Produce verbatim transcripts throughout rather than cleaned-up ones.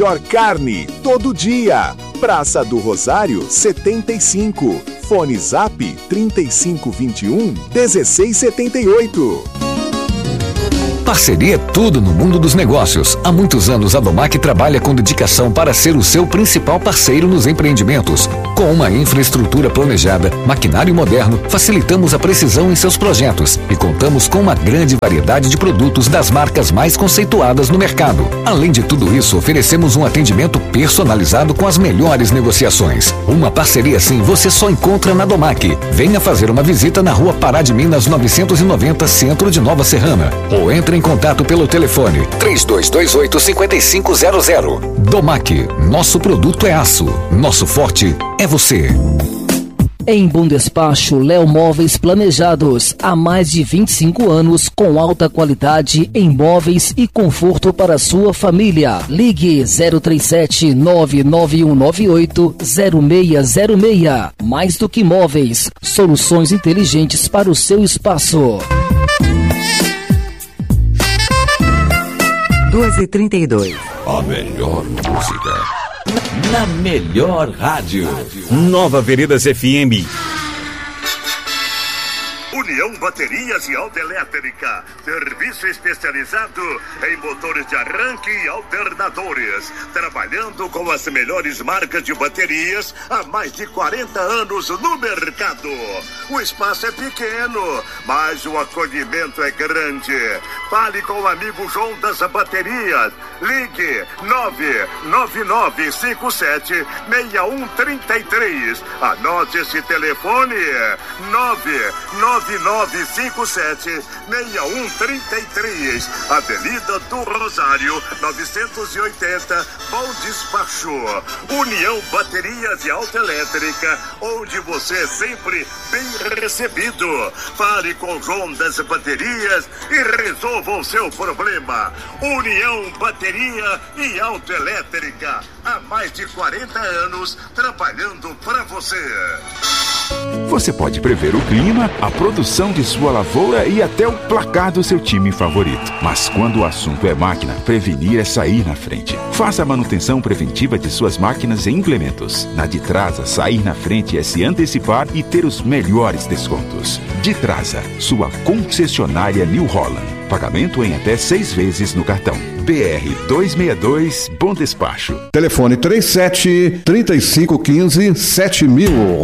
Melhor carne, todo dia. Praça do Rosário, setenta e cinco. Fone Zap, trinta e cinco, vinte e um, dezesseis setenta e oito. Parceria é tudo no mundo dos negócios. Há muitos anos a Domac trabalha com dedicação para ser o seu principal parceiro nos empreendimentos. Com uma infraestrutura planejada, maquinário moderno, facilitamos a precisão em seus projetos e contamos com uma grande variedade de produtos das marcas mais conceituadas no mercado. Além de tudo isso, oferecemos um atendimento personalizado com as melhores negociações. Uma parceria assim você só encontra na Domac. Venha fazer uma visita na Rua Pará de Minas novecentos e noventa, centro de Nova Serrana, ou entre em contato pelo telefone três dois dois oito, cinco cinco zero zero. Domac, nosso produto é aço, nosso forte é você. Em Bom Despacho, Léo Móveis Planejados. Há mais de vinte e cinco anos, com alta qualidade em móveis e conforto para sua família. Ligue zero três sete, nove nove um nove oito, zero seis zero seis. Mais do que móveis, soluções inteligentes para o seu espaço. doze e trinta e dois. A melhor música na melhor rádio. Nova Veredas F M. União Baterias e Autoelétrica, serviço especializado em motores de arranque e alternadores, trabalhando com as melhores marcas de baterias há mais de quarenta anos no mercado. O espaço é pequeno, mas o acolhimento é grande. Fale com o amigo João das Baterias. Ligue nove nove nove cinco sete, seis um três três. Anote esse telefone: nove nove nove cinco sete, seis um três três. Avenida do Rosário, novecentos e oitenta, Bom Despacho. União Baterias e Autoelétrica, onde você é sempre bem recebido. Fale com João das Baterias e resolva o seu problema. União Bateria e Autoelétrica, há mais de quarenta anos trabalhando para você. Você pode prever o clima, a produção de sua lavoura e até o placar do seu time favorito. Mas quando o assunto é máquina, prevenir é sair na frente. Faça a manutenção preventiva de suas máquinas e implementos. Na Ditrasa, sair na frente é se antecipar e ter os melhores descontos. Ditrasa, sua concessionária New Holland. Pagamento em até seis vezes no cartão. B R duzentos e sessenta e dois, Bom Despacho. Telefone trinta e sete, trinta e cinco quinze, sete mil.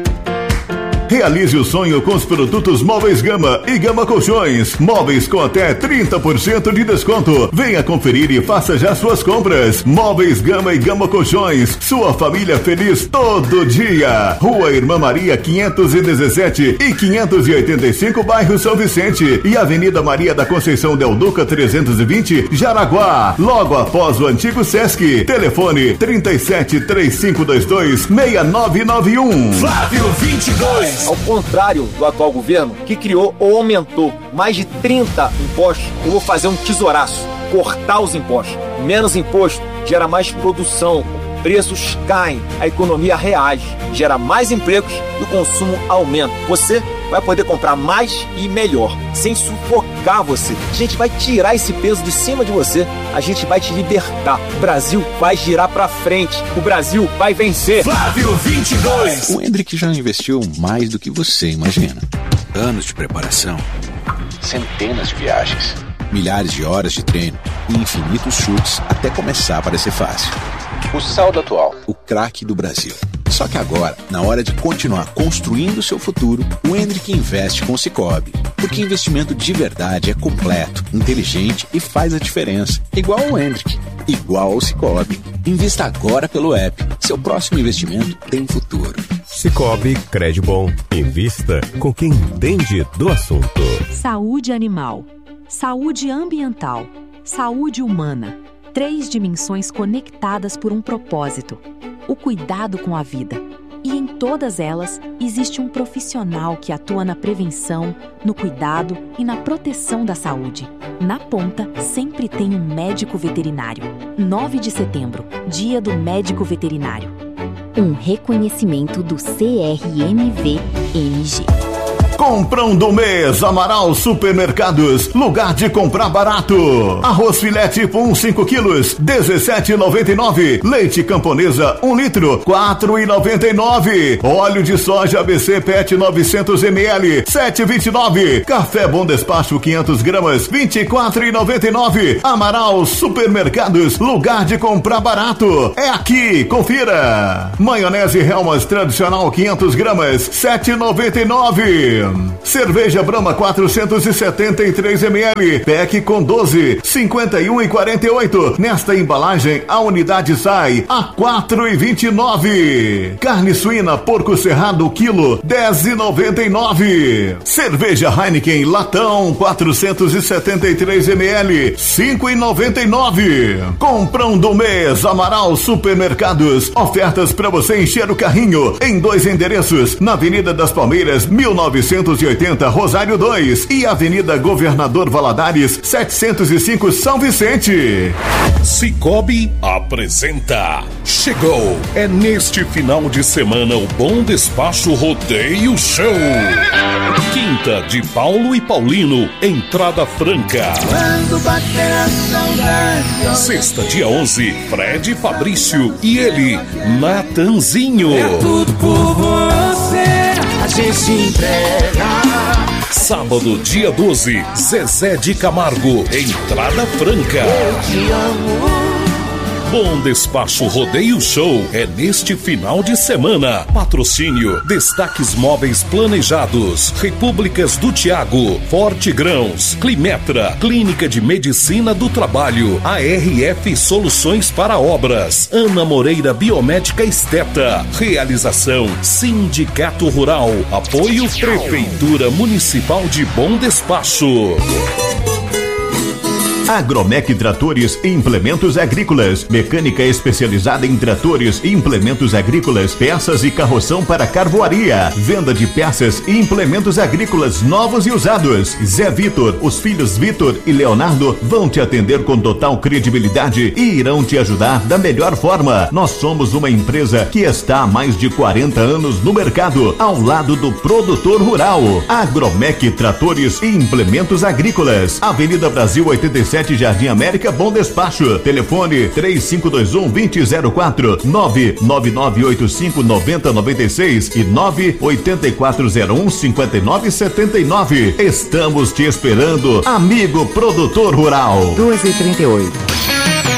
Realize o sonho com os produtos Móveis Gama e Gama Colchões. Móveis com até trinta por cento de desconto. Venha conferir e faça já suas compras. Móveis Gama e Gama Colchões. Sua família feliz todo dia. Rua Irmã Maria quinhentos e dezessete e quinhentos e oitenta e cinco, bairro São Vicente. E Avenida Maria da Conceição Del Duca trezentos e vinte, Jaraguá. Logo após o antigo Sesc. Telefone trinta e sete, três cinco dois dois, seis nove nove um. Flávio vinte e dois. Ao contrário do atual governo, que criou ou aumentou mais de trinta impostos, eu vou fazer um tesouraço, cortar os impostos. Menos imposto gera mais produção, preços caem, a economia reage, gera mais empregos e o consumo aumenta. Você vai poder comprar mais e melhor, sem sufocar você. A gente vai tirar esse peso de cima de você, a gente vai te libertar. O Brasil vai girar pra frente, o Brasil vai vencer. Flávio vinte e dois. O Hendrick já investiu mais do que você imagina. Anos de preparação, centenas de viagens, milhares de horas de treino e infinitos chutes até começar a parecer fácil. O saldo atual, o craque do Brasil. Só que agora, na hora de continuar construindo o seu futuro, o Hendrick investe com o Sicoob. Porque investimento de verdade é completo, inteligente e faz a diferença. Igual ao Hendrick, igual ao Sicoob. Invista agora pelo app. Seu próximo investimento tem futuro. Sicoob, crédito bom. Invista com quem entende do assunto. Saúde animal, saúde ambiental, saúde humana. Três dimensões conectadas por um propósito: o cuidado com a vida. E em todas elas, existe um profissional que atua na prevenção, no cuidado e na proteção da saúde. Na ponta, sempre tem um médico veterinário. nove de setembro, Dia do Médico Veterinário. Um reconhecimento do C R M V M G. Comprão do mês, Amaral Supermercados, lugar de comprar barato. Arroz filé tipo um cinco quilos, dezessete e noventa e nove. Leite Camponesa um litro, quatro e noventa e nove. Óleo de soja A B C Pet novecentos mililitros, sete e vinte e nove. Café Bom Despacho quinhentas gramas, vinte e quatro e noventa e nove. Amaral Supermercados, lugar de comprar barato. É aqui, confira. Maionese Helmas tradicional quinhentas gramas, sete e noventa e nove. Cerveja Brahma quatrocentos e setenta e três mililitros, pack com doze, cinquenta e um e quarenta e oito. Nesta embalagem, a unidade sai a quatro e vinte e nove. Carne suína Porco Cerrado quilo, dez e noventa e nove. Cerveja Heineken latão quatrocentos e setenta e três mililitros, cinco e noventa e nove. Comprão do mês, Amaral Supermercados. Ofertas para você encher o carrinho em dois endereços, na Avenida das Palmeiras, mil novecentos e oitenta, Rosário dois, e Avenida Governador Valadares, setecentos e cinco, São Vicente. Cicobi apresenta. Chegou! É neste final de semana o Bom Despacho Rodeio Show. Quinta de Paulo e Paulino, entrada franca. Quando bater a saudade. Sexta, dia onze, Fred e Fabrício e ele, Natanzinho. É tudo por você, a gente se entrega. Sábado, dia doze, Zezé de Camargo, entrada franca. Eu te amo. Bom Despacho Rodeio Show é neste final de semana. Patrocínio: Destaques Móveis Planejados, Repúblicas do Tiago, Forte Grãos, Climetra, Clínica de Medicina do Trabalho, A R F Soluções para Obras, Ana Moreira Biomédica Esteta. Realização: Sindicato Rural. Apoio: Prefeitura Municipal de Bom Despacho. Agromec Tratores e Implementos Agrícolas. Mecânica especializada em tratores e implementos agrícolas, peças e carroção para carvoaria. Venda de peças e implementos agrícolas novos e usados. Zé Vitor, os filhos Vitor e Leonardo vão te atender com total credibilidade e irão te ajudar da melhor forma. Nós somos uma empresa que está há mais de quarenta anos no mercado, ao lado do produtor rural. Agromec Tratores e Implementos Agrícolas. Avenida Brasil oitenta e sete, Jardim América, Bom Despacho. Telefone três cinco dois um, dois zero zero quatro, nove nove nove oito cinco, nove zero nove seis e nove oito quatro zero um, cinco nove sete nove. Estamos te esperando, amigo produtor rural. duas e trinta e oito.